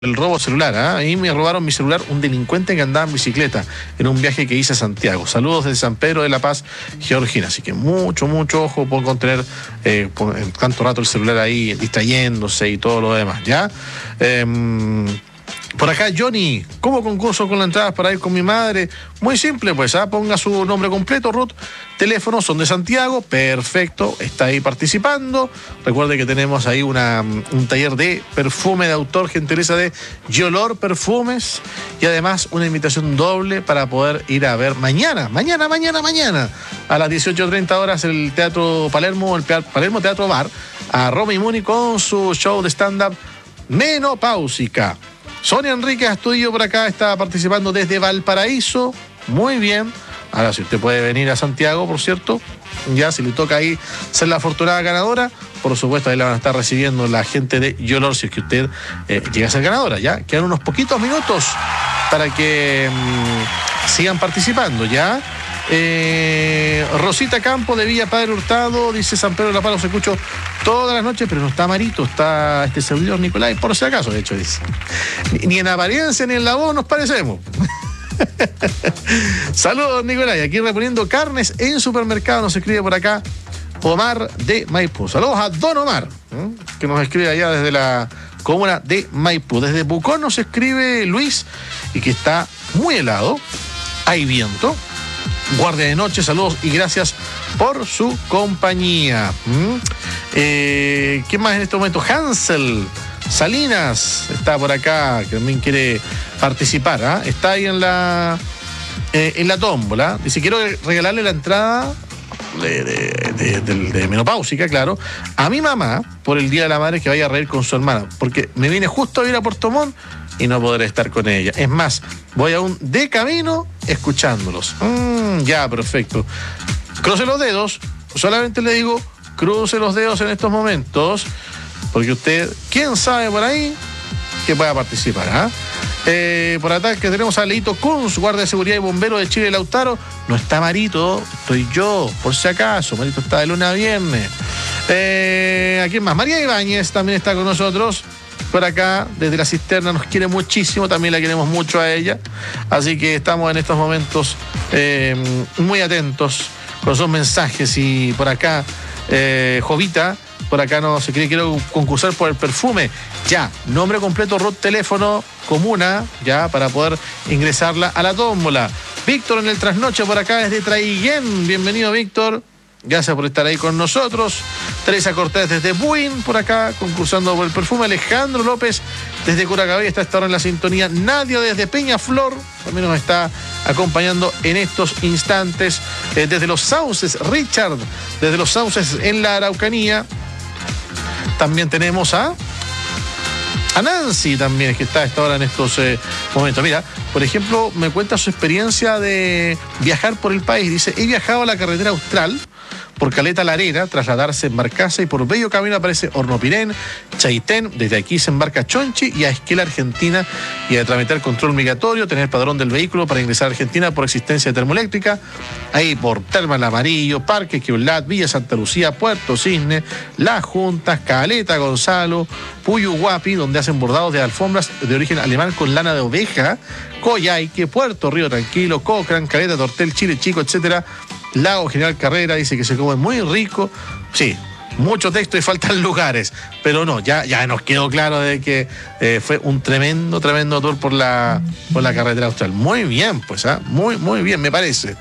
El robo celular, ahí me robaron mi celular un delincuente que andaba en bicicleta en un viaje que hice a Santiago. Saludos desde San Pedro de la Paz, Georgina. Así que mucho ojo por contener por tanto rato el celular ahí distrayéndose y todo lo demás, ¿ya? Por acá, Johnny, ¿cómo concurso con las entradas para ir con mi madre? Muy simple, pues, ponga su nombre completo, Ruth, teléfono, son de Santiago, perfecto, está ahí participando. Recuerde que tenemos ahí un taller de perfume de autor, gentileza de Yolor Perfumes, y además una invitación doble para poder ir a ver mañana, a las 18:30 horas, el Teatro Palermo, el Palermo Teatro Bar, a Romy Muni con su show de stand-up Menopáusica. Sonia Enrique Astudillo por acá está participando desde Valparaíso. Muy bien. Ahora, si usted puede venir a Santiago, por cierto, ya si le toca ahí ser la afortunada ganadora, por supuesto, ahí la van a estar recibiendo la gente de Yolor, si es que usted llega a ser ganadora, ya. Quedan unos poquitos minutos para que sigan participando, ya. Rosita Campo de Villa Padre Hurtado dice: San Pedro de la Paz los escucho todas las noches, pero no está Marito, está este servidor Nicolai, por si acaso, de hecho, dice. Ni en apariencia ni en la voz nos parecemos. Saludos, Nicolai, aquí reponiendo carnes en supermercado, nos escribe por acá Omar de Maipú. Saludos a Don Omar, que nos escribe allá desde la comuna de Maipú. Desde Pucón nos escribe Luis, y que está muy helado, hay viento. Guardia de noche, saludos y gracias por su compañía. ¿Qué más en este momento? Hansel Salinas está por acá, que también quiere participar. Está ahí en la tómbola. Dice: quiero regalarle la entrada de Menopáusica, claro, a mi mamá por el Día de la Madre, que vaya a reír con su hermana, porque me vine justo a ir a Puerto Montt y no podré estar con ella. Es más, voy aún de camino escuchándolos. Ya, perfecto. Cruce los dedos, solamente le digo, cruce los dedos en estos momentos, porque usted, quién sabe por ahí, que pueda participar. Por acá que tenemos a Leito Kunz, guardia de seguridad y bombero de Chile, Lautaro. No está Marito, estoy yo, por si acaso. Marito está de lunes a viernes. ¿A quién más? María Ibáñez también está con nosotros. Por acá, desde la cisterna, nos quiere muchísimo, también la queremos mucho a ella. Así que estamos en estos momentos muy atentos con sus mensajes. Y por acá, Jovita, por acá no se quiero concursar por el perfume. Ya, nombre completo, ROT, teléfono, comuna, ya, para poder ingresarla a la tómbola. Víctor en el trasnoche por acá desde Traiguén. Bienvenido, Víctor. Gracias por estar ahí con nosotros. Teresa Cortés desde Buin, por acá, concursando por el perfume. Alejandro López desde Curacabey está esta hora en la sintonía. Nadia desde Peñaflor también nos está acompañando en estos instantes. Desde Los Sauces, Richard, desde Los Sauces en la Araucanía. También tenemos a Nancy también, que está a esta hora en estos momentos. Mira, por ejemplo, me cuenta su experiencia de viajar por el país. Dice: he viajado a la carretera austral por Caleta La Arena, trasladarse en barcaza, y por bello camino aparece Hornopirén, Chaitén. Desde aquí se embarca Chonchi y a Esquela, Argentina, y a tramitar control migratorio, tener padrón del vehículo para ingresar a Argentina por existencia de termoeléctrica. Ahí por Termal Amarillo, Parque Queulat, Villa Santa Lucía, Puerto Cisne, Las Juntas, Caleta Gonzalo, Puyuhuapi, donde hacen bordados de alfombras de origen alemán con lana de oveja, Coyhaique, Puerto Río Tranquilo, Cochrane, Caleta, Tortel, Chile Chico, etcétera. Lago General Carrera, dice que se come muy rico. Sí, mucho texto y faltan lugares, pero no, ya nos quedó claro de que fue un tremendo tour por la carretera austral. Muy bien, pues, muy bien, me parece.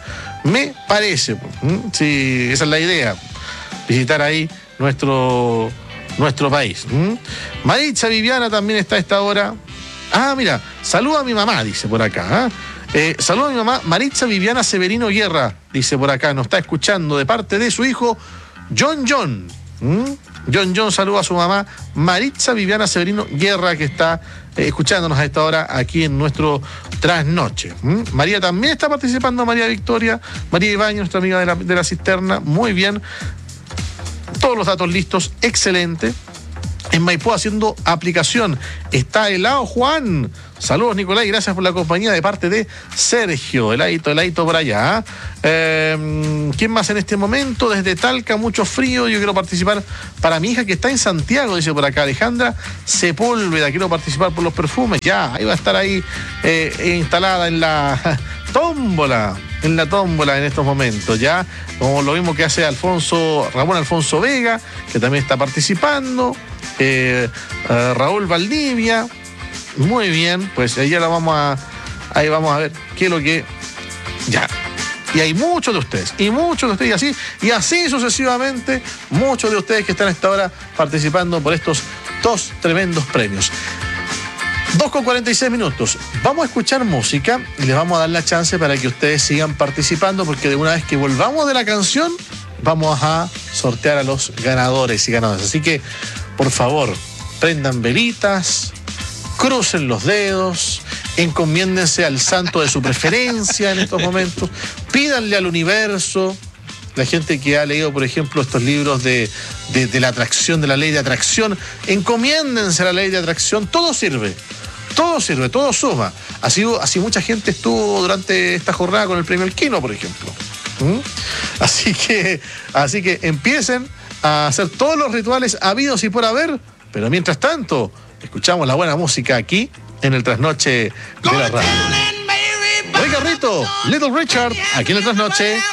Sí, esa es la idea, visitar ahí nuestro país. Maritza Viviana también está a esta hora. Mira, saluda a mi mamá, dice por acá. Saluda a mi mamá, Maritza Viviana Severino Guerra, dice por acá, nos está escuchando de parte de su hijo John. John saluda a su mamá Maritza Viviana Severino Guerra, que está escuchándonos a esta hora aquí en nuestro trasnoche. María también está participando, María Victoria, María Ibañez, nuestra amiga de la cisterna. Muy bien, todos los datos listos, excelente. en Maipú haciendo aplicación. Está helado Juan. Saludos, Nicolás, y gracias por la compañía de parte de Sergio. Heladito por allá. ¿Quién más en este momento? Desde Talca, mucho frío. Yo quiero participar para mi hija que está en Santiago, dice por acá Alejandra Sepúlveda. Quiero participar por los perfumes. Ya, ahí va a estar ahí instalada en la tómbola. En la tómbola en estos momentos, ya. Como lo mismo que hace Ramón Alfonso Vega, que también está participando. Raúl Valdivia. Muy bien, pues ahí vamos a ver qué es lo que. Ya. Y hay muchos de ustedes, y así sucesivamente, muchos de ustedes que están a esta hora participando por estos 2 tremendos premios. 2:46. Vamos a escuchar música y les vamos a dar la chance para que ustedes sigan participando, porque de una vez que volvamos de la canción, vamos a sortear a los ganadores y ganadoras. Así que, por favor, prendan velitas, crucen los dedos, encomiéndense al santo de su preferencia en estos momentos, pídanle al universo. La gente que ha leído, por ejemplo, estos libros de la atracción, de la ley de atracción, encomiéndense a la ley de atracción. Todo sirve, todo suma. Así mucha gente estuvo durante esta jornada con el premio Elquino, por ejemplo. Así que empiecen a hacer todos los rituales habidos y por haber, pero mientras tanto, escuchamos la buena música aquí en el Trasnoche de la radio. Oiga, Rito, Little Richard, aquí en el Trasnoche.